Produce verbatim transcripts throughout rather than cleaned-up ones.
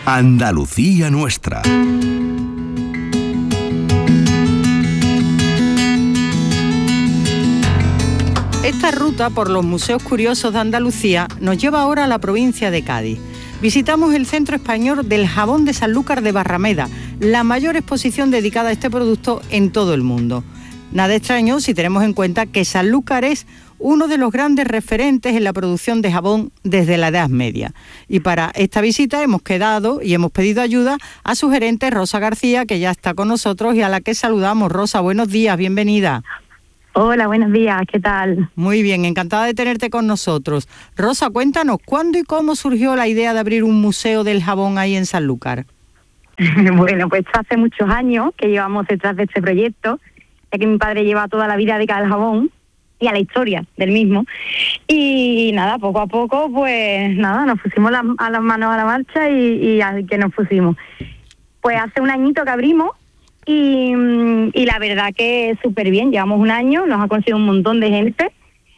Andalucía Nuestra. Esta ruta por los museos curiosos de Andalucía nos lleva ahora a la provincia de Cádiz. Visitamos el Centro Español del Jabón de Sanlúcar de Barrameda, la mayor exposición dedicada a este producto en todo el mundo. Nada extraño si tenemos en cuenta que Sanlúcar es uno de los grandes referentes en la producción de jabón desde la Edad Media. Y para esta visita hemos quedado y hemos pedido ayuda a su gerente Rosa García, que ya está con nosotros y a la que saludamos. Rosa, buenos días, bienvenida. Hola, buenos días, ¿qué tal? Muy bien, encantada de tenerte con nosotros. Rosa, cuéntanos, ¿cuándo y cómo surgió la idea de abrir un museo del jabón ahí en Sanlúcar? Bueno, pues hace muchos años que llevamos detrás de este proyecto, ya que mi padre lleva toda la vida dedicada al jabón y a la historia del mismo. Y nada, poco a poco, pues nada, nos pusimos la, a las manos a la marcha y, y así que nos pusimos. Pues hace un añito que abrimos. Y, y la verdad que súper bien, llevamos un año, nos ha conseguido un montón de gente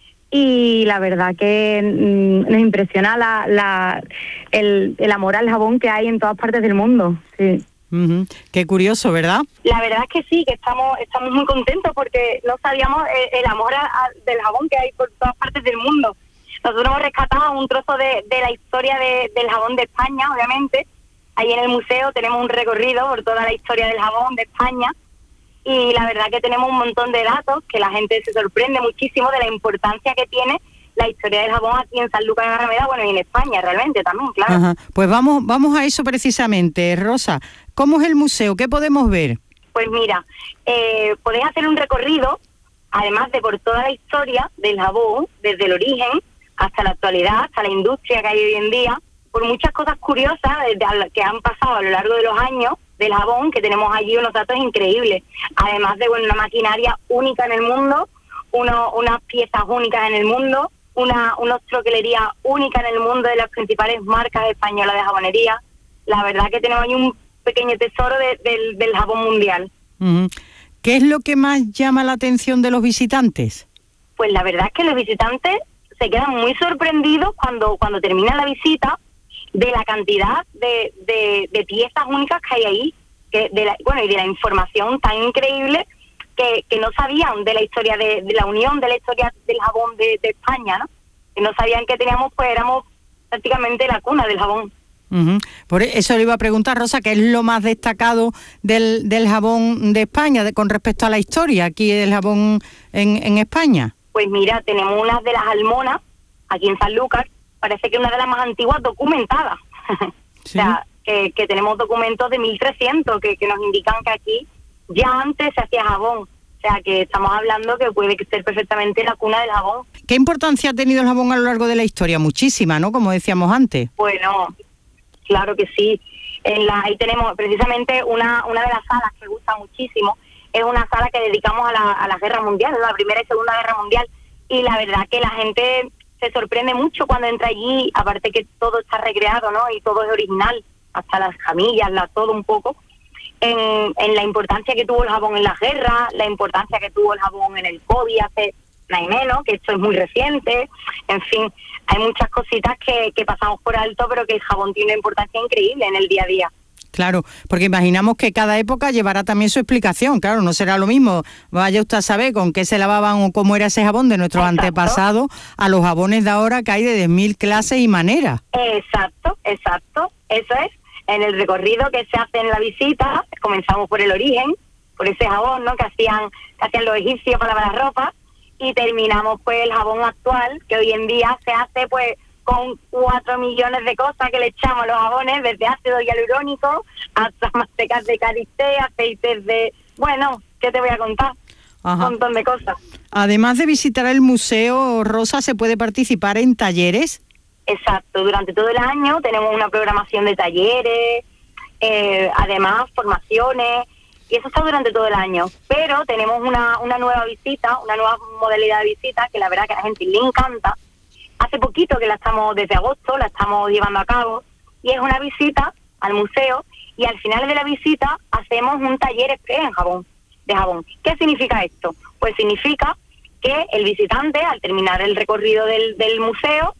y la verdad que mm, nos impresiona la, la, el, el amor al jabón que hay en todas partes del mundo. Sí. Uh-huh. Qué curioso, ¿verdad? La verdad es que sí, que estamos estamos muy contentos porque no sabíamos el, el amor a, a, del jabón que hay por todas partes del mundo. Nosotros hemos rescatado un trozo de, de la historia de, del jabón de España, obviamente. Ahí en el museo tenemos un recorrido por toda la historia del jabón de España y la verdad que tenemos un montón de datos que la gente se sorprende muchísimo de la importancia que tiene la historia del jabón aquí en Sanlúcar de Barrameda, bueno, y en España realmente también, claro. Ajá. Pues vamos, vamos a eso precisamente, Rosa. ¿Cómo es el museo? ¿Qué podemos ver? Pues mira, eh, podéis hacer un recorrido, además de por toda la historia del jabón, desde el origen hasta la actualidad, hasta la industria que hay hoy en día, por muchas cosas curiosas que han pasado a lo largo de los años del jabón, que tenemos allí unos datos increíbles, además de bueno, una maquinaria única en el mundo, uno, unas piezas únicas en el mundo, una, una troquelería única en el mundo de las principales marcas españolas de jabonería. La verdad que tenemos ahí un pequeño tesoro de, de, del jabón mundial. Uh-huh. ¿Qué es lo que más llama la atención de los visitantes? Pues la verdad es que los visitantes se quedan muy sorprendidos cuando, cuando termina la visita, de la cantidad de, de, de piezas únicas que hay ahí, que de la, bueno, y de la información tan increíble que, que no sabían de la historia de, de la unión, de la historia del jabón de, de España, ¿no? Que no sabían que teníamos, pues éramos prácticamente la cuna del jabón. Uh-huh. Por eso le iba a preguntar, Rosa, ¿qué es lo más destacado del, del jabón de España de, con respecto a la historia aquí del jabón en, en España? Pues mira, tenemos unas de las almonas aquí en Sanlúcar, parece que una de las más antiguas documentadas. ¿Sí? O sea, que, que tenemos documentos de mil trescientos que, que nos indican que aquí ya antes se hacía jabón. O sea, que estamos hablando que puede ser perfectamente la cuna del jabón. ¿Qué importancia ha tenido el jabón a lo largo de la historia? Muchísima, ¿no? Como decíamos antes. Bueno, claro que sí. En la, ahí tenemos precisamente una, una de las salas que gusta muchísimo. Es una sala que dedicamos a la, a la Guerra Mundial, a la Primera y Segunda Guerra Mundial. Y la verdad que la gente se sorprende mucho cuando entra allí, aparte que todo está recreado, ¿no? Y todo es original, hasta las camillas, la, todo un poco, en, en la importancia que tuvo el jabón en la guerra, la importancia que tuvo el jabón en el COVID hace nada y menos, que esto es muy reciente, en fin, hay muchas cositas que, que pasamos por alto, pero que el jabón tiene una importancia increíble en el día a día. Claro, porque imaginamos que cada época llevará también su explicación, claro, no será lo mismo, vaya usted a saber con qué se lavaban o cómo era ese jabón de nuestros Exacto. antepasados a los jabones de ahora que hay de diez mil clases y maneras. Exacto, exacto, eso es, en el recorrido que se hace en la visita, comenzamos por el origen, por ese jabón, ¿no?, que hacían, que hacían los egipcios para lavar la ropa, y terminamos pues el jabón actual, que hoy en día se hace pues con cuatro millones de cosas que le echamos a los jabones, desde ácido hialurónico hasta mantecas de karité, aceites de... Bueno, ¿qué te voy a contar? Ajá. Un montón de cosas. Además de visitar el museo, Rosa, ¿se puede participar en talleres? Exacto, durante todo el año tenemos una programación de talleres, eh, además formaciones, y eso está durante todo el año. Pero tenemos una, una nueva visita, una nueva modalidad de visita que la verdad que a la gente le encanta. Hace poquito que la estamos, desde agosto, la estamos llevando a cabo, y es una visita al museo, y al final de la visita hacemos un taller express en jabón, de jabón. ¿Qué significa esto? Pues significa que el visitante, al terminar el recorrido del, del museo,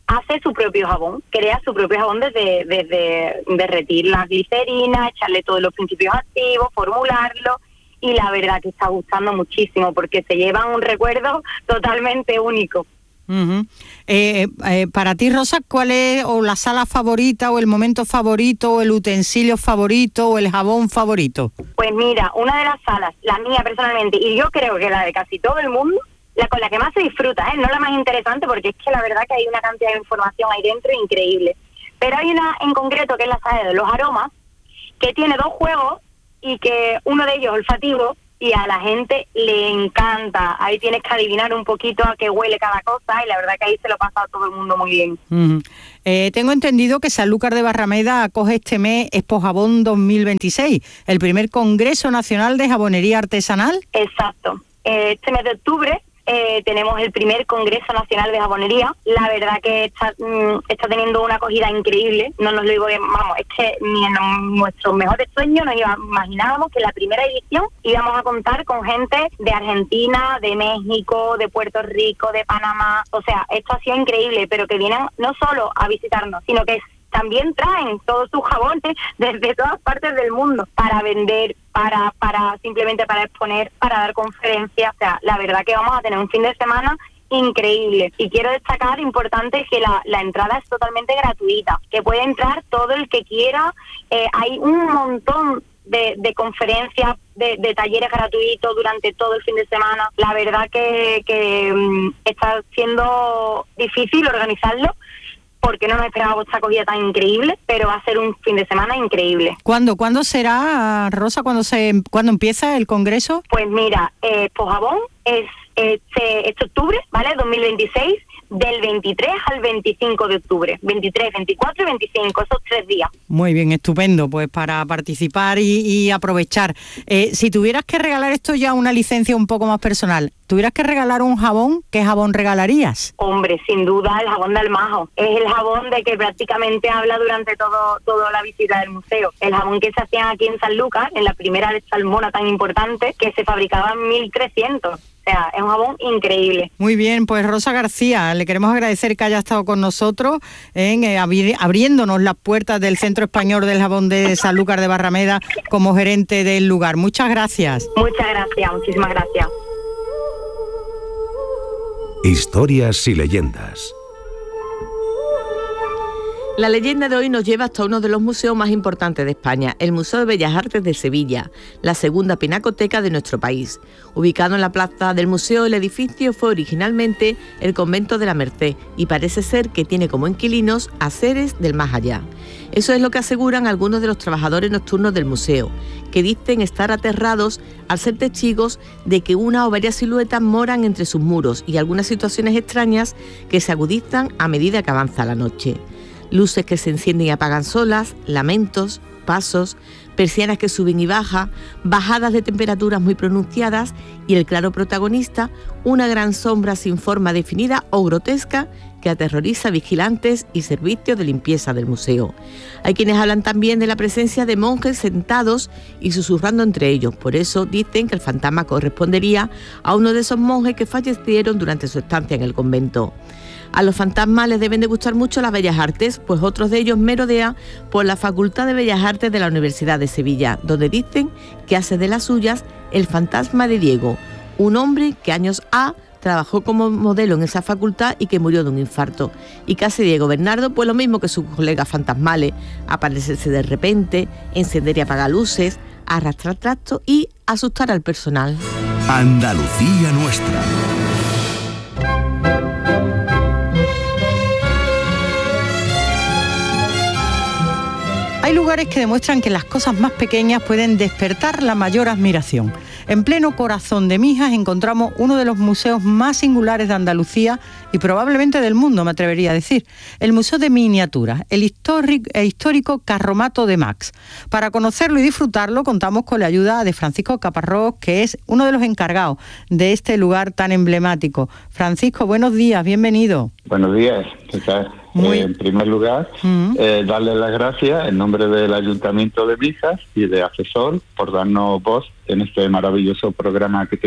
hace su propio jabón, crea su propio jabón desde, desde derretir la glicerina, echarle todos los principios activos, formularlo, y la verdad que está gustando muchísimo porque se llevan un recuerdo totalmente único. Uh-huh. eh, eh, para ti, Rosa, ¿cuál es o la sala favorita o el momento favorito o el utensilio favorito o el jabón favorito? Pues mira, una de las salas, la mía personalmente, y yo creo que la de casi todo el mundo, la con la que más se disfruta, ¿eh? No la más interesante, porque es que la verdad que hay una cantidad de información ahí dentro increíble. Pero hay una en concreto que es la sala de los aromas, que tiene dos juegos y que uno de ellos olfativo, y a la gente le encanta. Ahí tienes que adivinar un poquito a qué huele cada cosa, y la verdad que ahí se lo pasa a todo el mundo muy bien. Uh-huh. Eh, tengo entendido que Sanlúcar de Barrameda acoge este mes Expo Jabón dos mil veintiséis, el primer Congreso Nacional de Jabonería Artesanal. Exacto. Eh, este mes de octubre eh, tenemos el primer Congreso Nacional de Jabonería. La verdad que está, mm, está teniendo una acogida increíble. No nos lo digo, vamos, es que ni en nuestros mejores sueños nos imaginábamos que en la primera edición íbamos a contar con gente de Argentina, de México, de Puerto Rico, de Panamá. O sea, esto ha sido increíble, pero que vienen no solo a visitarnos, sino que también traen todos sus jabones desde todas partes del mundo para vender, para para simplemente para exponer, para dar conferencias. O sea, la verdad que vamos a tener un fin de semana increíble. Y quiero destacar, importante, que la, la entrada es totalmente gratuita, que puede entrar todo el que quiera. Eh, hay un montón de, de conferencias, de, de talleres gratuitos durante todo el fin de semana. La verdad que, que um, está siendo difícil organizarlo, porque no nos esperábamos esta acogida tan increíble, pero va a ser un fin de semana increíble. ¿Cuándo, ¿cuándo será, Rosa, cuándo se cuándo empieza el congreso? Pues mira, eh, Expo Jabón es este, este octubre, ¿vale? dos mil veintiséis, del veintitrés al veinticinco de octubre. veintitrés, veinticuatro y veinticinco, esos tres días. Muy bien, estupendo, pues para participar y, y aprovechar. Eh, si tuvieras que regalar, esto ya una licencia un poco más personal, tuvieras que regalar un jabón, ¿qué jabón regalarías? Hombre, sin duda el jabón de Almajo. Es el jabón de que prácticamente habla durante todo toda la visita del museo. El jabón que se hacía aquí en Sanlúcar, en la primera salmona tan importante, que se fabricaba en mil trescientos. O sea, es un jabón increíble. Muy bien, pues Rosa García, le queremos agradecer que haya estado con nosotros en eh, abri- abriéndonos las puertas del Centro Español del Jabón de Sanlúcar de Barrameda como gerente del lugar. Muchas gracias. Muchas gracias, muchísimas gracias. Historias y leyendas. La leyenda de hoy nos lleva hasta uno de los museos más importantes de España, el Museo de Bellas Artes de Sevilla, la segunda pinacoteca de nuestro país. Ubicado en la plaza del museo, el edificio fue originalmente el convento de la Merced y parece ser que tiene como inquilinos a seres del más allá. Eso es lo que aseguran algunos de los trabajadores nocturnos del museo, que dicen estar aterrados al ser testigos de que una o varias siluetas moran entre sus muros y algunas situaciones extrañas que se agudizan a medida que avanza la noche. Luces que se encienden y apagan solas, lamentos, pasos, persianas que suben y bajan, bajadas de temperaturas muy pronunciadas y el claro protagonista, una gran sombra sin forma definida o grotesca que aterroriza vigilantes y servicios de limpieza del museo. Hay quienes hablan también de la presencia de monjes sentados y susurrando entre ellos. Por eso dicen que el fantasma correspondería a uno de esos monjes que fallecieron durante su estancia en el convento. A los fantasmas les deben de gustar mucho las bellas artes, pues otros de ellos merodean por la Facultad de Bellas Artes de la Universidad de Sevilla, donde dicen que hace de las suyas el fantasma de Diego, un hombre que años ha trabajó como modelo en esa facultad y que murió de un infarto. Y que hace Diego Bernardo, pues lo mismo que sus colegas fantasmales, aparecerse de repente, encender y apagar luces, arrastrar trastos y asustar al personal. Andalucía nuestra. Hay lugares que demuestran que las cosas más pequeñas pueden despertar la mayor admiración. En pleno corazón de Mijas encontramos uno de los museos más singulares de Andalucía y probablemente del mundo, me atrevería a decir, el Museo de Miniaturas, el histórico, el histórico Carromato de Max. Para conocerlo y disfrutarlo contamos con la ayuda de Francisco Caparrós, que es uno de los encargados de este lugar tan emblemático. Francisco, buenos días, bienvenido. Buenos días, ¿qué tal? Muy... Eh, en primer lugar, uh-huh. eh, darle las gracias en nombre del Ayuntamiento de Mijas y de Asesor por darnos voz en este maravilloso programa que tiene.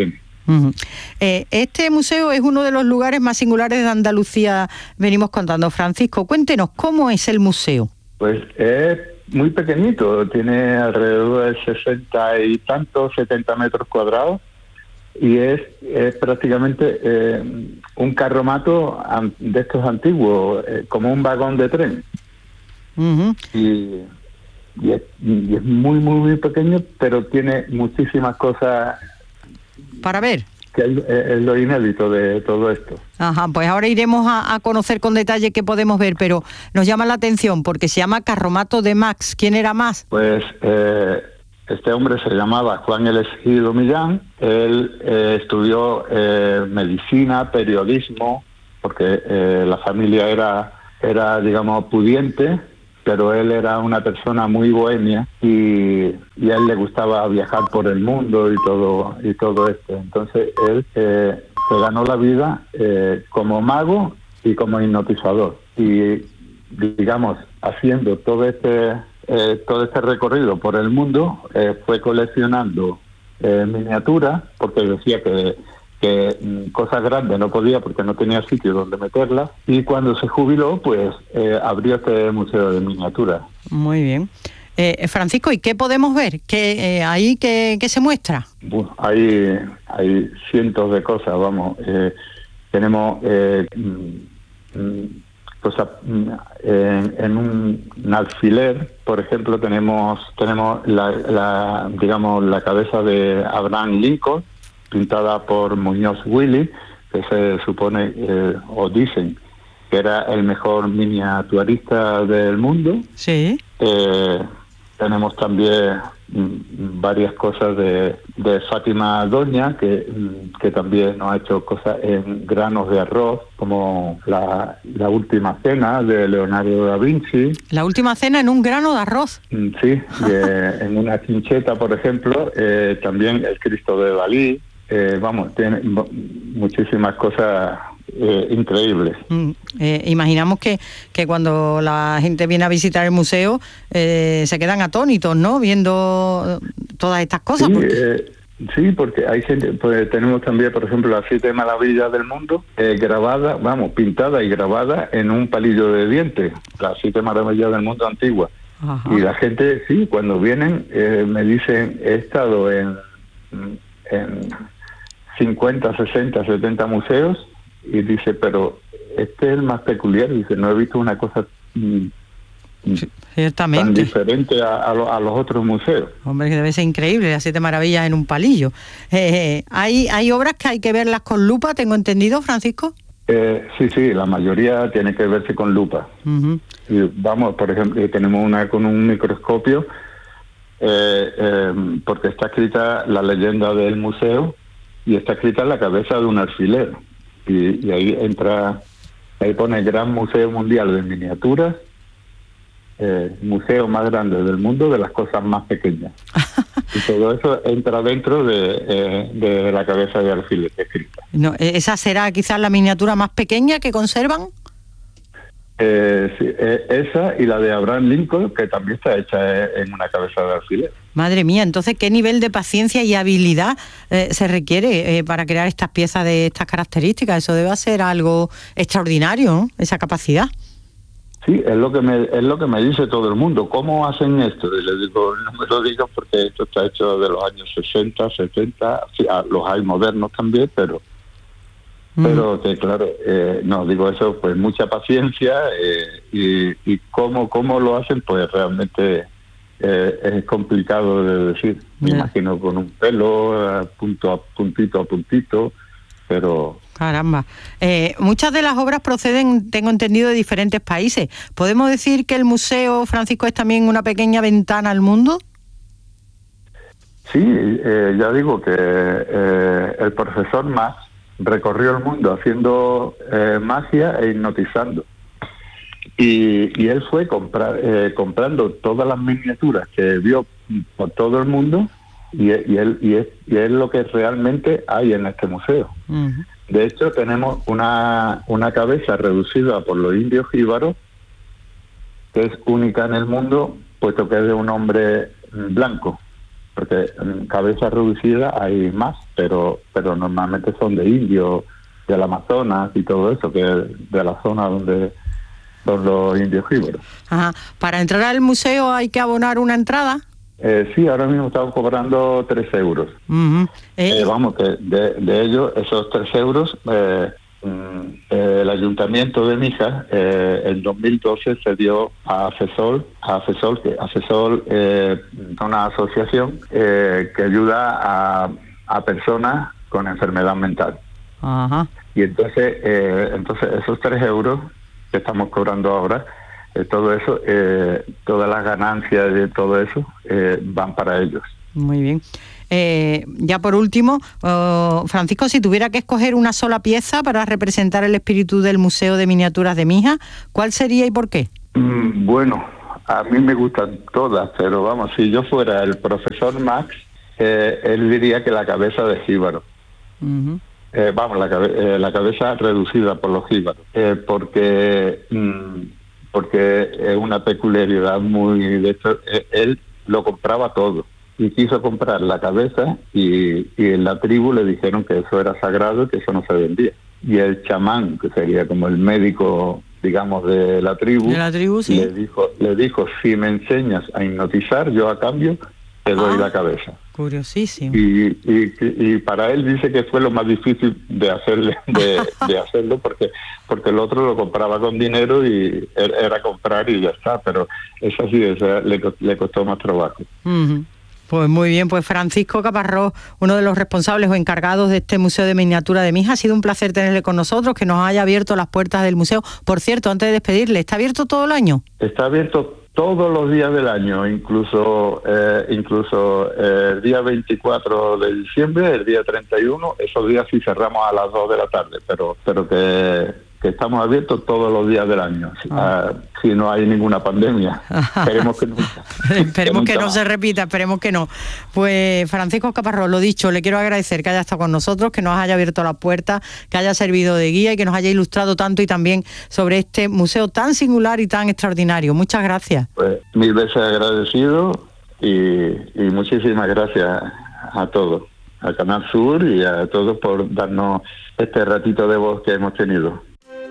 Uh-huh. Eh, este museo es uno de los lugares más singulares de Andalucía, venimos contando. Francisco, cuéntenos, ¿cómo es el museo? Pues es muy pequeñito, tiene alrededor de sesenta y tantos, setenta metros cuadrados, y es, es prácticamente eh, un carromato de estos antiguos, eh, como un vagón de tren. Uh-huh. y, y, es, y es muy, muy, muy pequeño, pero tiene muchísimas cosas para ver. Que es, es lo inédito de todo esto. Ajá, pues ahora iremos a, a conocer con detalle qué podemos ver, pero nos llama la atención porque se llama Carromato de Max. ¿Quién era Max? Pues eh, este hombre se llamaba Juan Elegido Millán. Él eh, estudió eh, medicina, periodismo, porque eh, la familia era, era, digamos, pudiente, pero él era una persona muy bohemia y, y a él le gustaba viajar por el mundo y todo y todo esto. Entonces él eh, se ganó la vida eh, como mago y como hipnotizador. Y, digamos, haciendo todo este eh, todo este recorrido por el mundo, eh, fue coleccionando eh, miniaturas, porque decía que que cosas grandes no podía porque no tenía sitio donde meterlas, y cuando se jubiló, pues eh, abrió este museo de miniaturas. Muy bien. Eh, Francisco, ¿y qué podemos ver? ¿Qué, eh, ahí qué, qué se muestra? Bueno, hay, hay cientos de cosas, vamos. Eh, tenemos eh, cosas en, en un, un alfiler, por ejemplo, tenemos tenemos la, la digamos la cabeza de Abraham Lincoln, pintada por Muñoz Willy, que se supone, eh, o dicen, que era el mejor miniaturista del mundo. Sí. Eh, tenemos también mm, varias cosas de, de Fátima Doña, que, mm, que también nos ha hecho cosas en granos de arroz, como la, la Última Cena de Leonardo da Vinci. La Última Cena en un grano de arroz. Mm, sí, de, en una chincheta, por ejemplo, eh, también el Cristo de Dalí. Eh, vamos, tiene muchísimas cosas eh, increíbles. Mm, eh, imaginamos que, que cuando la gente viene a visitar el museo eh, se quedan atónitos, ¿no? Viendo todas estas cosas. Sí, porque... eh, sí, porque hay gente, pues tenemos también, por ejemplo, las siete maravillas del mundo, eh, grabada, vamos, pintada y grabada en un palillo de dientes, las siete maravillas del mundo antiguas. Ajá. Y la gente, sí, cuando vienen, eh, me dicen, he estado en... en cincuenta, sesenta, setenta museos, y dice, pero este es el más peculiar, dice, no he visto una cosa mm, ciertamente tan diferente a, a, lo, a los otros museos. Hombre, que debe ser increíble, las siete maravillas en un palillo. Eh, ¿hay, ¿Hay obras que hay que verlas con lupa, tengo entendido, Francisco? Eh, sí, sí, la mayoría tiene que verse con lupa. Uh-huh. Y vamos, por ejemplo, tenemos una con un microscopio, eh, eh, porque está escrita la leyenda del museo, y está escrita en la cabeza de un alfiler, y, y ahí entra, ahí pone Gran Museo Mundial de Miniaturas, eh, museo más grande del mundo de las cosas más pequeñas. Y todo eso entra dentro de, eh, de la cabeza de alfiler escrita. No, ¿esa será quizás la miniatura más pequeña que conservan? Eh, sí, eh, esa y la de Abraham Lincoln, que también está hecha en una cabeza de alfiler. Madre mía, entonces, ¿qué nivel de paciencia y habilidad eh, se requiere eh, para crear estas piezas de estas características? Eso debe ser algo extraordinario, ¿no? Esa capacidad. Sí, es lo que me es lo que me dice todo el mundo. ¿Cómo hacen esto? Y le digo, no me lo digas porque esto está hecho de los años sesenta, setenta, sí, los hay modernos también, pero mm. pero que claro, eh, no digo eso, pues mucha paciencia eh, y, y cómo cómo lo hacen, pues realmente eh, es complicado de decir. Me yeah. imagino con un pelo a punto a puntito a puntito, pero caramba. Eh, muchas de las obras proceden, tengo entendido, de diferentes países. ¿Podemos decir que el museo, Francisco, es también una pequeña ventana al mundo? Sí, eh, ya digo que eh, el profesor Max recorrió el mundo haciendo eh, magia e hipnotizando. Y, y él fue comprar, eh, comprando todas las miniaturas que vio por todo el mundo, y, y, él, y, es, y es lo que realmente hay en este museo. Uh-huh. De hecho, tenemos una, una cabeza reducida por los indios jíbaros, que es única en el mundo, puesto que es de un hombre blanco. porque en cabezas reducidas hay más, pero pero normalmente son de indios, del Amazonas y todo eso, que es de la zona donde son los indios jíbaros. Ajá. ¿Para entrar al museo hay que abonar una entrada? Eh, sí, ahora mismo estamos cobrando tres euros. Uh-huh. Eh, eh, vamos, que de, de ellos, esos tres euros, eh, eh, el Ayuntamiento de Mijas eh, en dos mil doce se dio a AFESOL, a AFESOL, que AFESOL es eh, una asociación eh, que ayuda a, a personas con enfermedad mental. Ajá. Y entonces, eh, entonces esos tres euros que estamos cobrando ahora, eh, todo eso, eh, todas las ganancias de todo eso eh, van para ellos. Muy bien. Eh, ya por último, oh, Francisco, si tuviera que escoger una sola pieza para representar el espíritu del Museo de Miniaturas de Mijas, ¿cuál sería y por qué? Mm, bueno, a mí me gustan todas, pero vamos, si yo fuera el profesor Max, eh, él diría que la cabeza de jíbaro. Uh-huh. Eh, vamos, la, cabe- eh, la cabeza reducida por los jíbaros, eh, porque mm, porque es una peculiaridad muy... De hecho, eh, él lo compraba todo y quiso comprar la cabeza y, y en la tribu le dijeron que eso era sagrado y que eso no se vendía. Y el chamán, que sería como el médico, digamos, de la tribu, de la tribu sí. le dijo, le dijo, si me enseñas a hipnotizar, yo a cambio te doy ah, la cabeza. Curiosísimo. Y, y, y para él dice que fue lo más difícil de hacerle de, de hacerlo porque porque el otro lo compraba con dinero y era comprar y ya está, pero es así, o sea, le, le costó más trabajo. Uh-huh. Pues muy bien, pues Francisco Caparrós, uno de los responsables o encargados de este Museo de Miniatura de Mijas, ha sido un placer tenerle con nosotros, que nos haya abierto las puertas del museo. Por cierto, antes de despedirle, ¿está abierto todo el año? Está abierto todos los días del año, incluso eh, incluso eh, el día veinticuatro de diciembre, el día treinta y uno, esos días sí cerramos a las dos de la tarde, pero pero que, que estamos abiertos todos los días del año, ah. uh, si no hay ninguna pandemia. Esperemos que nunca. Esperemos que, que no más. se repita, esperemos que no. Pues Francisco Caparrós, lo dicho, le quiero agradecer que haya estado con nosotros, que nos haya abierto la puerta, que haya servido de guía y que nos haya ilustrado tanto y también sobre este museo tan singular y tan extraordinario. Muchas gracias. Pues mil veces agradecido y, y muchísimas gracias a todos, a Canal Sur y a todos por darnos este ratito de voz que hemos tenido.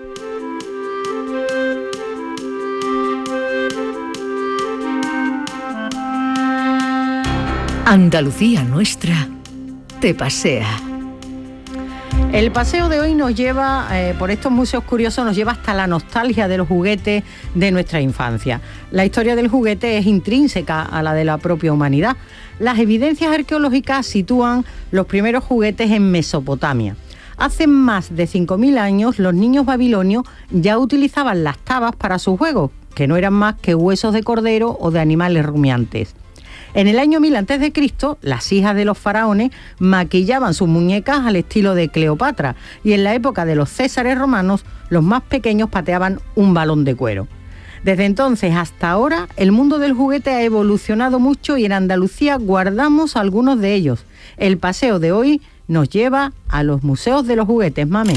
Andalucía Nuestra te pasea. El paseo de hoy nos lleva, eh, por estos museos curiosos, nos lleva hasta la nostalgia de los juguetes de nuestra infancia. La historia del juguete es intrínseca a la de la propia humanidad. Las evidencias arqueológicas sitúan los primeros juguetes en Mesopotamia. Hace más de cinco mil años, los niños babilonios ya utilizaban las tabas para sus juegos, que no eran más que huesos de cordero o de animales rumiantes. En el año mil antes de Cristo, las hijas de los faraones maquillaban sus muñecas al estilo de Cleopatra y en la época de los césares romanos, los más pequeños pateaban un balón de cuero. Desde entonces hasta ahora, el mundo del juguete ha evolucionado mucho y en Andalucía guardamos algunos de ellos. El paseo de hoy nos lleva a los museos de los juguetes, mamen.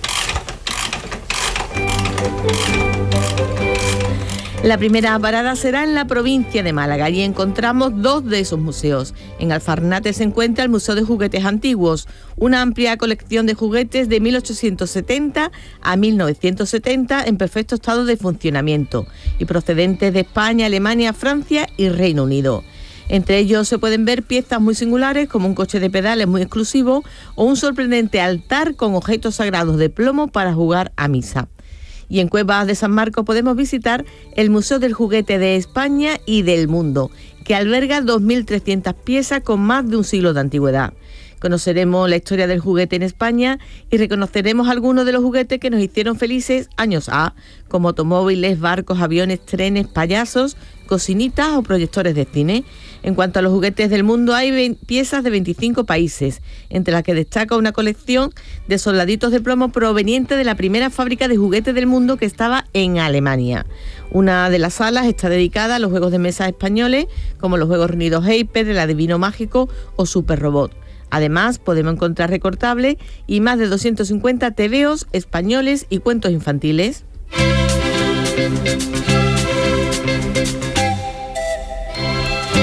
La primera parada será en la provincia de Málaga y encontramos dos de esos museos. En Alfarnate se encuentra el Museo de Juguetes Antiguos, una amplia colección de juguetes de mil ochocientos setenta a mil novecientos setenta en perfecto estado de funcionamiento y procedentes de España, Alemania, Francia y Reino Unido. Entre ellos se pueden ver piezas muy singulares como un coche de pedales muy exclusivo o un sorprendente altar con objetos sagrados de plomo para jugar a misa. Y en Cuevas de San Marcos podemos visitar el Museo del Juguete de España y del Mundo, que alberga dos mil trescientas piezas con más de un siglo de antigüedad. Conoceremos la historia del juguete en España y reconoceremos algunos de los juguetes que nos hicieron felices años A, como automóviles, barcos, aviones, trenes, payasos, cocinitas o proyectores de cine. En cuanto a los juguetes del mundo, hay piezas de veinticinco países, entre las que destaca una colección de soldaditos de plomo proveniente de la primera fábrica de juguetes del mundo que estaba en Alemania. Una de las salas está dedicada a los juegos de mesa españoles, como los juegos reunidos Hyper, el adivino mágico o Super Robot. Además, podemos encontrar recortables y más de doscientos cincuenta tebeos españoles y cuentos infantiles.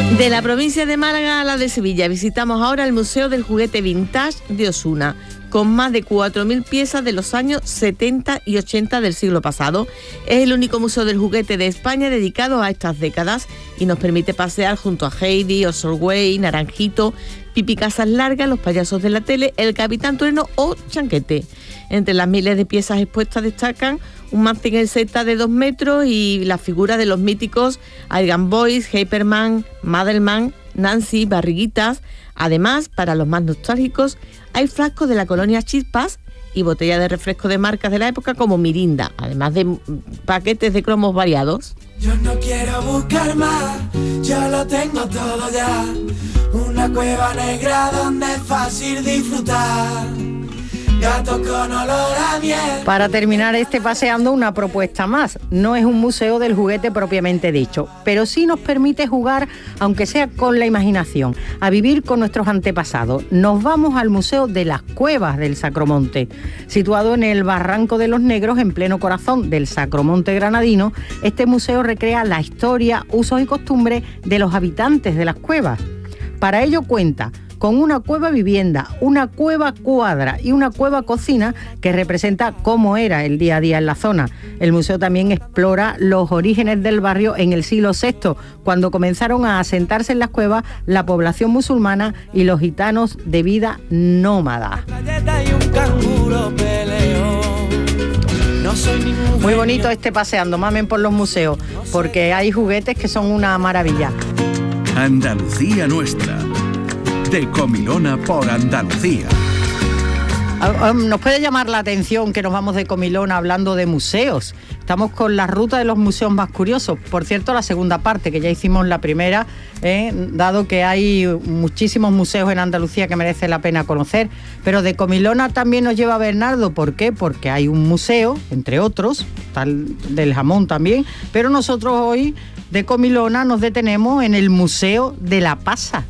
De la provincia de Málaga a la de Sevilla, visitamos ahora el Museo del Juguete Vintage de Osuna, con más de cuatro mil piezas de los años setenta y ochenta del siglo pasado. Es el único museo del juguete de España dedicado a estas décadas y nos permite pasear junto a Heidi, Osorway, Naranjito, Pipi Casas Largas, Los Payasos de la Tele, El Capitán Trueno o Chanquete. Entre las miles de piezas expuestas destacan un Mazinger Z de dos metros y las figuras de los míticos Aigan Boys, Hyperman, Madelman, Nancy, Barriguitas. Además, para los más nostálgicos, hay frascos de la colonia Chispas y botellas de refresco de marcas de la época como Mirinda, además de paquetes de cromos variados. Yo no quiero buscar más, yo lo tengo todo ya. Una cueva negra donde es fácil disfrutar. Gato con olor a miel. Para terminar este paseando, una propuesta más. No es un museo del juguete propiamente dicho, pero sí nos permite jugar, aunque sea con la imaginación, a vivir con nuestros antepasados. Nos vamos al Museo de las Cuevas del Sacromonte. Situado en el Barranco de los Negros, en pleno corazón del Sacromonte granadino, este museo recrea la historia, usos y costumbres de los habitantes de las cuevas. Para ello cuenta con una cueva vivienda, una cueva cuadra y una cueva cocina que representa cómo era el día a día en la zona. El museo también explora los orígenes del barrio en el siglo sexto, cuando comenzaron a asentarse en las cuevas la población musulmana y los gitanos de vida nómada. Muy bonito este paseando, mamen por los museos, porque hay juguetes que son una maravilla. Andalucía Nuestra. De Comilona por Andalucía. Nos puede llamar la atención que nos vamos de Comilona hablando de museos. Estamos con la ruta de los museos más curiosos. Por cierto, la segunda parte, que ya hicimos la primera, eh, dado que hay muchísimos museos en Andalucía que merece la pena conocer. Pero de Comilona también nos lleva Bernardo. ¿Por qué? Porque hay un museo, entre otros, tal del jamón también. Pero nosotros hoy de Comilona nos detenemos en el Museo de la Pasa.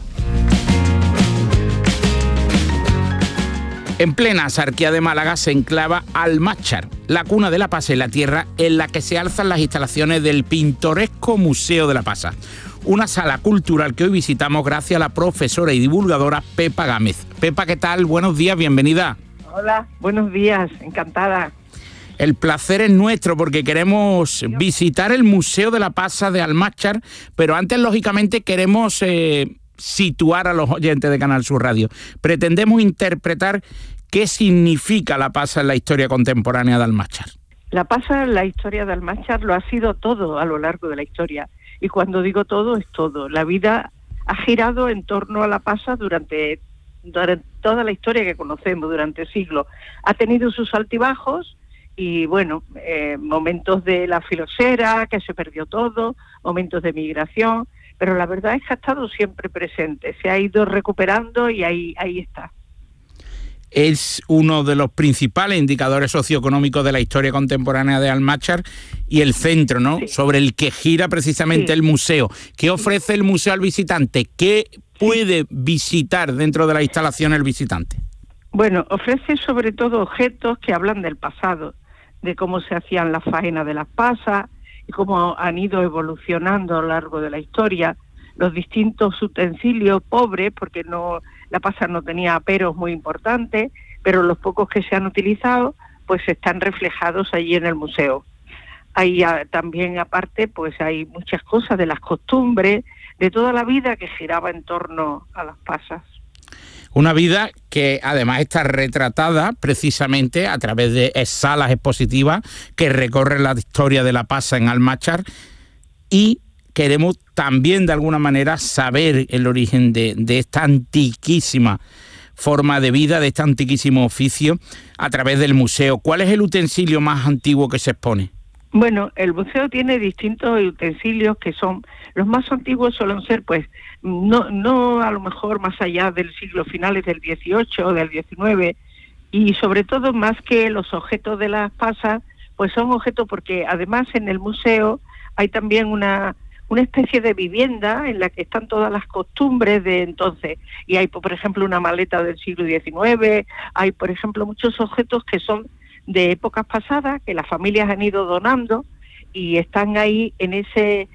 En plena Axarquía de Málaga se enclava Almáchar, la cuna de la pasa y la tierra en la que se alzan las instalaciones del pintoresco Museo de la Pasa. Una sala cultural que hoy visitamos gracias a la profesora y divulgadora Pepa Gámez. Pepa, ¿qué tal? Buenos días, bienvenida. Hola, buenos días, encantada. El placer es nuestro porque queremos visitar el Museo de la Pasa de Almáchar, pero antes, lógicamente, queremos Eh, situar a los oyentes de Canal Sur Radio. Pretendemos interpretar qué significa la pasa en la historia contemporánea de Almáchar. La pasa en la historia de Almáchar lo ha sido todo a lo largo de la historia. Y cuando digo todo, es todo. La vida ha girado en torno a la pasa durante, durante toda la historia que conocemos, durante siglos. Ha tenido sus altibajos y, bueno, eh, momentos de la filosera, que se perdió todo, momentos de migración, pero la verdad es que ha estado siempre presente, se ha ido recuperando y ahí, ahí está. Es uno de los principales indicadores socioeconómicos de la historia contemporánea de Almáchar y el centro, ¿no? Sí. Sobre el que gira precisamente sí. el museo. ¿Qué ofrece el museo al visitante? ¿Qué puede visitar dentro de la instalación el visitante? Bueno, ofrece sobre todo objetos que hablan del pasado, de cómo se hacían las faenas de las pasas, y cómo han ido evolucionando a lo largo de la historia, los distintos utensilios pobres, porque no la pasa no tenía aperos muy importantes, pero los pocos que se han utilizado, pues están reflejados allí en el museo. Hay a, también, aparte, pues hay muchas cosas de las costumbres, de toda la vida que giraba en torno a las pasas. Una vida que además está retratada precisamente a través de salas expositivas que recorren la historia de la pasa en Almáchar, y queremos también de alguna manera saber el origen de, de esta antiquísima forma de vida, de este antiquísimo oficio a través del museo. ¿Cuál es el utensilio más antiguo que se expone? Bueno, el museo tiene distintos utensilios que son, los más antiguos suelen ser, pues, no no a lo mejor más allá del siglo finales del dieciocho o del diecinueve, y sobre todo más que los objetos de las pasas, pues son objetos porque además en el museo hay también una una especie de vivienda en la que están todas las costumbres de entonces, y hay, por ejemplo, una maleta del siglo diecinueve, hay, por ejemplo, muchos objetos que son de épocas pasadas, que las familias han ido donando y están ahí en ese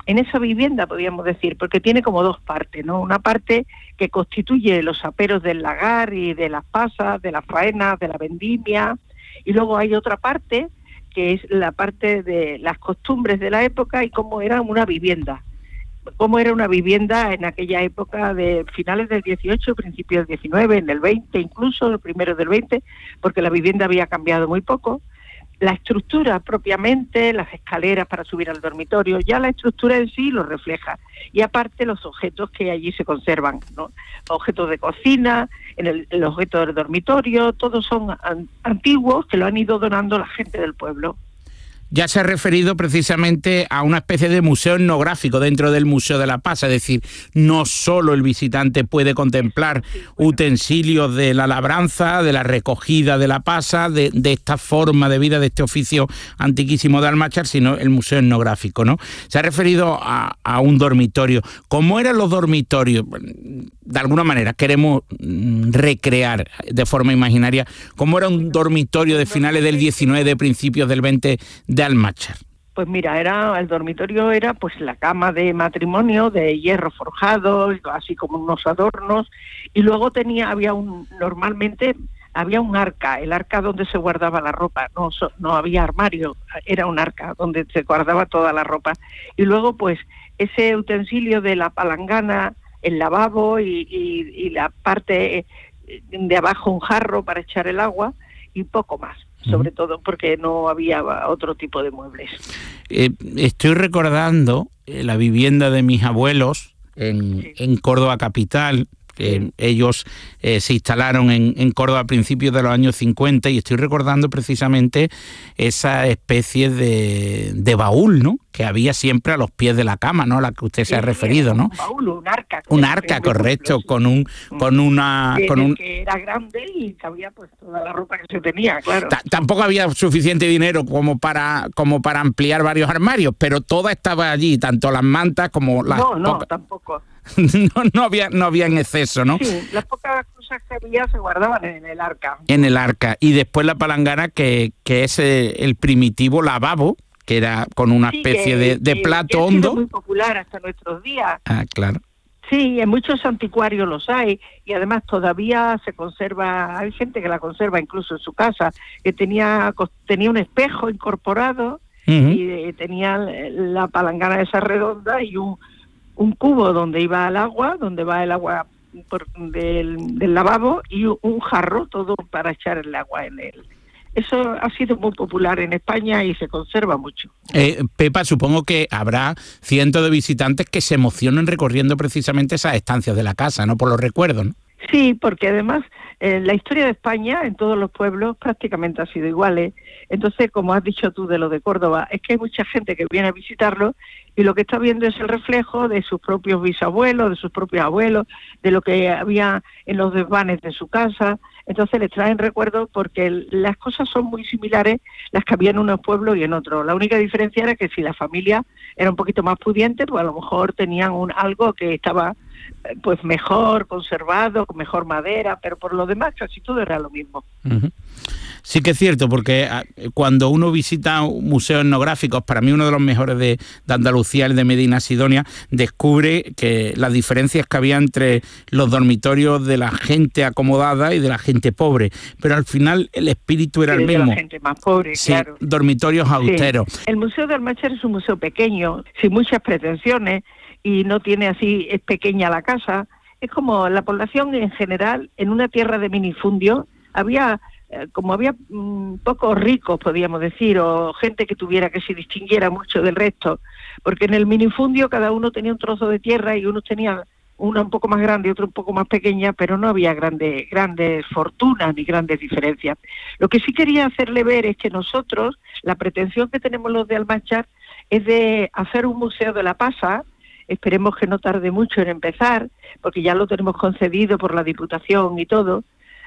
en esa vivienda, podríamos decir, porque tiene como dos partes, ¿no? Una parte que constituye los aperos del lagar y de las pasas, de las faenas, de la vendimia, y luego hay otra parte que es la parte de las costumbres de la época y cómo era una vivienda. Cómo era una vivienda en aquella época de finales del dieciocho, principios del diecinueve, en el veinte, incluso el primero del veinte, porque la vivienda había cambiado muy poco. La estructura propiamente, las escaleras para subir al dormitorio, ya la estructura en sí lo refleja. Y aparte los objetos que allí se conservan, ¿no? Objetos de cocina, en el, el objeto del dormitorio, todos son an, antiguos que lo han ido donando la gente del pueblo. Ya se ha referido precisamente a una especie de museo etnográfico dentro del Museo de la Pasa, es decir, no solo el visitante puede contemplar sí, bueno. utensilios de la labranza, de la recogida de la pasa, de, de esta forma de vida, de este oficio antiquísimo de Almáchar, sino el museo etnográfico, ¿no? Se ha referido a, a un dormitorio. ¿Cómo eran los dormitorios? De alguna manera queremos recrear de forma imaginaria cómo era un dormitorio de finales del diecinueve, de principios del veinte de Almáchar. Pues mira, era el dormitorio era pues la cama de matrimonio de hierro forjado, así como unos adornos, y luego tenía había un normalmente había un arca, el arca donde se guardaba la ropa, no no había armario, era un arca donde se guardaba toda la ropa, y luego pues ese utensilio de la palangana, el lavabo y, y, y la parte de abajo un jarro para echar el agua y poco más, sobre uh-huh. todo porque no había otro tipo de muebles. Eh, estoy recordando eh, la vivienda de mis abuelos en, sí. en Córdoba capital. Eh, ellos eh, se instalaron en, en Córdoba a principios de los años cincuenta y estoy recordando precisamente esa especie de, de baúl, ¿no?, que había siempre a los pies de la cama, ¿no?, a la que usted sí, se ha referido, ¿no? Un baúl, un arca. Un arca, correcto, con un con una que, con un que era grande y cabía pues toda la ropa que se tenía, claro. T- tampoco había suficiente dinero como para como para ampliar varios armarios, pero toda estaba allí, tanto las mantas como las No, no, poca... tampoco. no, no había no había en exceso, ¿no? Sí, las pocas cosas que había se guardaban en el arca. En el arca. Y después la palangana, que, que es el, el primitivo lavabo, que era con una sí, especie que, de, de que, plato que ha hondo. sido muy popular hasta nuestros días. Ah, claro. Sí, en muchos anticuarios los hay, y además todavía se conserva, hay gente que la conserva incluso en su casa, que tenía, tenía un espejo incorporado uh-huh. y tenía la palangana esa redonda y un un cubo donde iba el agua, donde va el agua por, del, del lavabo, y un jarro, todo para echar el agua en él. Eso ha sido muy popular en España y se conserva mucho. Eh, Pepa, supongo que habrá cientos de visitantes que se emocionen recorriendo precisamente esas estancias de la casa, ¿no?, por los recuerdos, ¿no? Sí, porque además eh, la historia de España en todos los pueblos prácticamente ha sido igual, ¿eh? Entonces, como has dicho tú de lo de Córdoba, es que hay mucha gente que viene a visitarlo y lo que está viendo es el reflejo de sus propios bisabuelos, de sus propios abuelos, de lo que había en los desvanes de su casa. Entonces les traen recuerdos porque las cosas son muy similares las que había en unos pueblos y en otros. La única diferencia era que si la familia era un poquito más pudiente, pues a lo mejor tenían un algo que estaba pues mejor conservado, con mejor madera, pero por lo demás casi todo era lo mismo. Uh-huh. Sí que es cierto, porque cuando uno visita museos etnográficos, para mí uno de los mejores de, de Andalucía, el de Medina Sidonia, descubre que las diferencias que había entre los dormitorios de la gente acomodada y de la gente pobre, pero al final el espíritu era sí, el de mismo. La gente más pobre, sí, claro. Dormitorios austeros. Sí. El Museo de Almáchar es un museo pequeño, sin muchas pretensiones, y no tiene así, es pequeña la casa. Es como la población en general, en una tierra de minifundio, había, eh, como había mmm, pocos ricos, podríamos decir, o gente que tuviera que se distinguiera mucho del resto, porque en el minifundio cada uno tenía un trozo de tierra y unos tenían una un poco más grande y otro un poco más pequeña, pero no había grandes, grandes fortunas ni grandes diferencias. Lo que sí quería hacerle ver es que nosotros, la pretensión que tenemos los de Almáchar es de hacer un museo de la pasa. Esperemos que no tarde mucho en empezar, porque ya lo tenemos concedido por la Diputación y todo,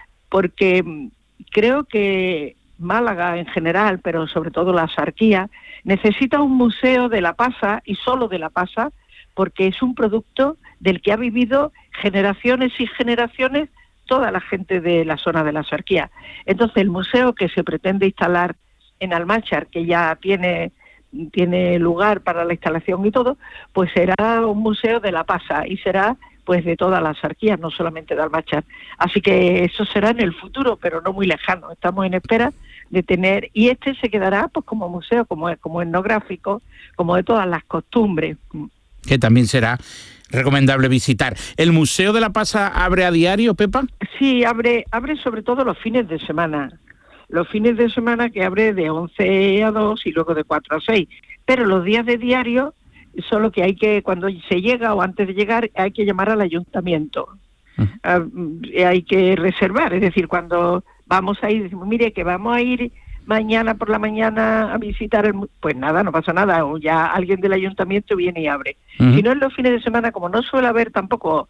porque creo que Málaga en general, pero sobre todo la Axarquía, necesita un museo de la pasa y solo de la pasa, porque es un producto del que ha vivido generaciones y generaciones toda la gente de la zona de la Axarquía. Entonces el museo que se pretende instalar en Almáchar, que ya tiene tiene lugar para la instalación y todo, pues será un museo de la pasa y será pues de todas las arquías, no solamente de Almáchar. Así que eso será en el futuro, pero no muy lejano. Estamos en espera de tener, y este se quedará pues como museo, como, como etnográfico, como de todas las costumbres. Que también será recomendable visitar. ¿El Museo de la Pasa abre a diario, Pepa? Sí, abre, abre sobre todo los fines de semana. Los fines de semana que abre de once a dos y luego de cuatro a seis. Pero los días de diario, solo que hay que, cuando se llega o antes de llegar, hay que llamar al ayuntamiento. Uh-huh. Uh, hay que reservar, es decir, cuando vamos a ir, decimos, mire, que vamos a ir mañana por la mañana a visitar el... Pues nada, no pasa nada, o ya alguien del ayuntamiento viene y abre. Uh-huh. Si no, en los fines de semana, como no suele haber tampoco...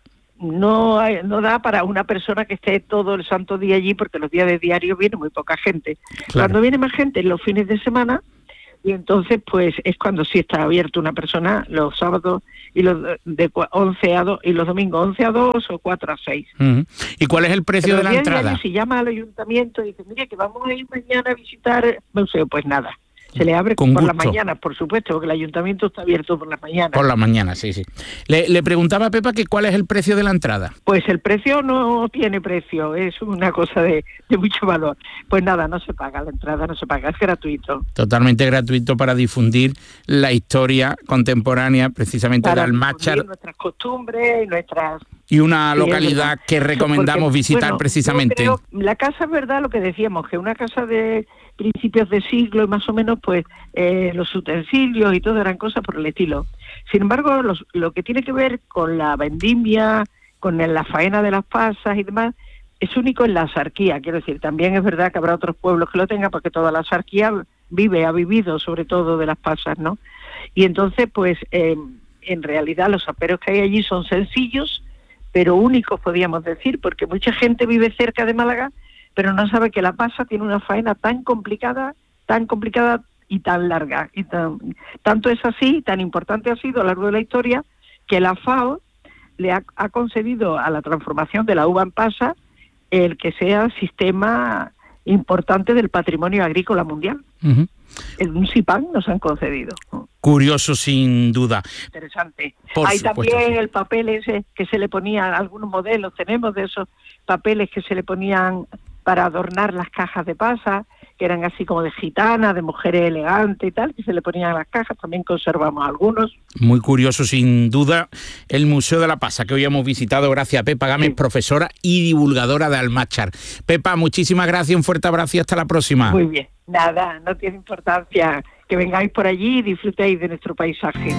No, hay, no da para una persona que esté todo el santo día allí, porque los días de diario viene muy poca gente. Claro. Cuando viene más gente en los fines de semana, y entonces pues es cuando sí está abierto una persona los sábados y los de once a dos y los domingos once a dos o cuatro a seis. Uh-huh. ¿Y cuál es el precio de la entrada? Diario, si llama al ayuntamiento y dice, mire, que vamos a ir mañana a visitar el museo, pues nada. Se le abre Con por gusto. las mañanas, por supuesto, porque el ayuntamiento está abierto por las mañanas. Por las mañanas, sí, sí. Le, le preguntaba a Pepa que cuál es el precio de la entrada. Pues el precio no tiene precio, es una cosa de, de mucho valor. Pues nada, no se paga, la entrada no se paga, es gratuito. Totalmente gratuito para difundir la historia contemporánea, precisamente para de Almáchar. Nuestras costumbres y nuestras... Y una sí, localidad que recomendamos porque, visitar bueno, precisamente. Creo, la casa es verdad lo que decíamos, que una casa de principios de siglo y más o menos pues eh, los utensilios y todo eran cosas por el estilo. Sin embargo, los, lo que tiene que ver con la vendimia, con la faena de las pasas y demás, es único en la Axarquía. Quiero decir, también es verdad que habrá otros pueblos que lo tengan, porque toda la Axarquía vive, ha vivido sobre todo de las pasas, ¿no? Y entonces pues eh, en realidad los aperos que hay allí son sencillos, pero únicos, podríamos decir, porque mucha gente vive cerca de Málaga, pero no sabe que la pasa tiene una faena tan complicada, tan complicada y tan larga. Y tan, tanto es así, tan importante ha sido a lo largo de la historia, que la FAO le ha, ha concedido a la transformación de la uva en pasa el que sea sistema importante del patrimonio agrícola mundial. Uh-huh. En un SIPAN nos han concedido. Curioso, sin duda. Interesante. Por Hay supuesto, también sí. el papel ese que se le ponía, algunos modelos tenemos de esos papeles que se le ponían para adornar las cajas de pasa, que eran así como de gitana, de mujeres elegantes y tal, que se le ponían a las cajas, también conservamos algunos. Muy curioso, sin duda, el Museo de la Pasa, que hoy hemos visitado gracias a Pepa Gámez, sí. profesora y divulgadora de Almáchar. Pepa, muchísimas gracias, un fuerte abrazo y hasta la próxima. Muy bien, nada, no tiene importancia que vengáis por allí y disfrutéis de nuestro paisaje.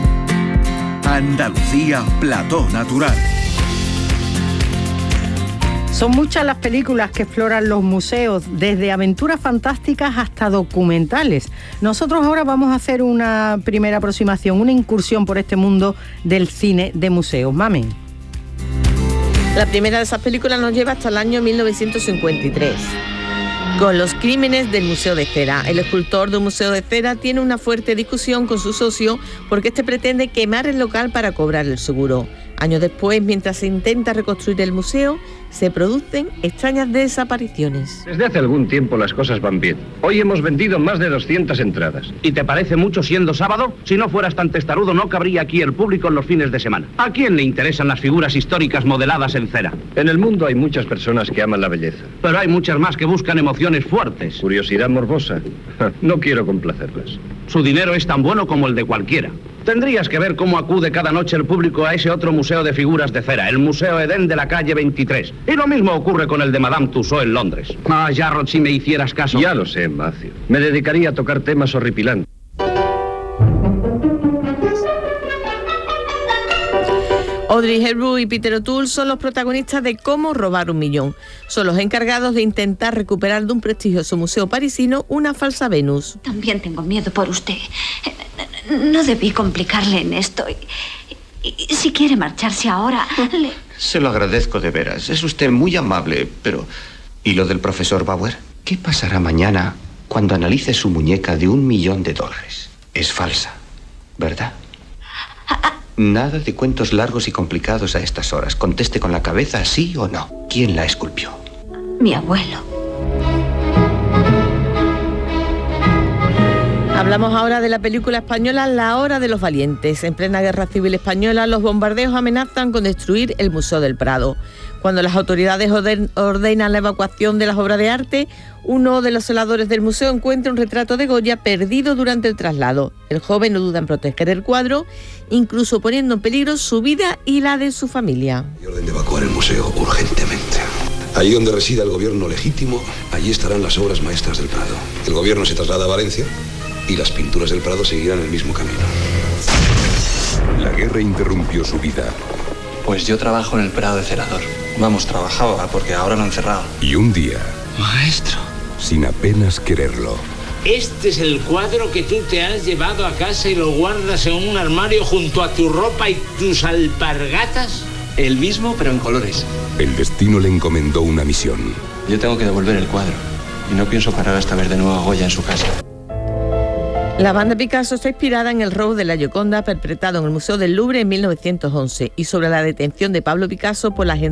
Andalucía, plató natural. Son muchas las películas que exploran los museos, desde aventuras fantásticas hasta documentales. Nosotros ahora vamos a hacer una primera aproximación, una incursión por este mundo del cine de museos. Mami. La primera de esas películas nos lleva hasta el año mil novecientos cincuenta y tres. Con los crímenes del Museo de Cera. El escultor del Museo de Cera tiene una fuerte discusión con su socio porque este pretende quemar el local para cobrar el seguro. Años después, mientras se intenta reconstruir el museo, se producen extrañas desapariciones. Desde hace algún tiempo las cosas van bien. Hoy hemos vendido más de doscientas entradas. ¿Y te parece mucho siendo sábado? Si no fueras tan testarudo, no cabría aquí el público en los fines de semana. ¿A quién le interesan las figuras históricas modeladas en cera? En el mundo hay muchas personas que aman la belleza. Pero hay muchas más que buscan emociones fuertes. Curiosidad morbosa. No quiero complacerlas. Su dinero es tan bueno como el de cualquiera. Tendrías que ver cómo acude cada noche el público a ese otro museo de figuras de cera, el Museo Edén de la calle veintitrés. Y lo mismo ocurre con el de Madame Tussauds en Londres. Ah, Jarrod, si me hicieras caso. Ya lo sé, Macio. Me dedicaría a tocar temas horripilantes. Audrey Hepburn y Peter O'Toole son los protagonistas de Cómo robar un millón. Son los encargados de intentar recuperar de un prestigioso museo parisino una falsa Venus. También tengo miedo por usted. No debí complicarle en esto. Y, y, si quiere marcharse ahora, le... Se lo agradezco de veras. Es usted muy amable, pero... ¿Y lo del profesor Bauer? ¿Qué pasará mañana cuando analice su muñeca de un millón de dólares? Es falsa, ¿verdad? Nada de cuentos largos y complicados a estas horas. Conteste con la cabeza, sí o no. ¿Quién la esculpió? Mi abuelo. Hablamos ahora de la película española La Hora de los Valientes. En plena Guerra Civil Española, los bombardeos amenazan con destruir el Museo del Prado. Cuando las autoridades ordenan la evacuación de las obras de arte, uno de los celadores del museo encuentra un retrato de Goya perdido durante el traslado. El joven no duda en proteger el cuadro, incluso poniendo en peligro su vida y la de su familia. Hay orden de evacuar el museo urgentemente. Allí donde resida el gobierno legítimo, allí estarán las obras maestras del Prado. El gobierno se traslada a Valencia y las pinturas del Prado seguirán el mismo camino. La guerra interrumpió su vida. Pues yo trabajo en el Prado de celador. Vamos, trabajaba, porque ahora lo han cerrado. Y un día... Maestro. Sin apenas quererlo. Este es el cuadro que tú te has llevado a casa y lo guardas en un armario junto a tu ropa y tus alpargatas. El mismo, pero en colores. El destino le encomendó una misión. Yo tengo que devolver el cuadro. Y no pienso parar hasta ver de nuevo a Goya en su casa. La banda Picasso está inspirada en el robo de la Gioconda perpetrado en el Museo del Louvre en mil novecientos once y sobre la detención de Pablo Picasso por la